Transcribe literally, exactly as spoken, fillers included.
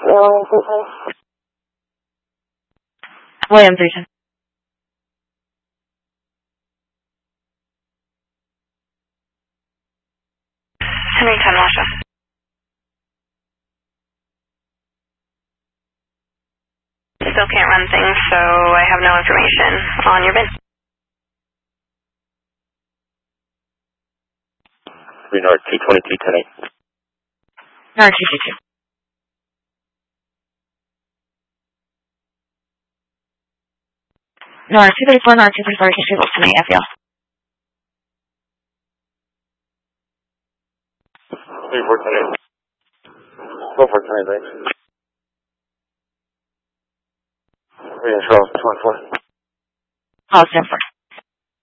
William three ten. Henry ten, Russia. Still can't run things, so I have no information on your bin. Renard two twenty-two ten eight. Nard two two two. Nard two thirty-four, Nard two thirty-four, K two ten eight, F E L. three four ten eight. four four ten eight, thanks. Three and Charles, two one four. Oh, Stanford.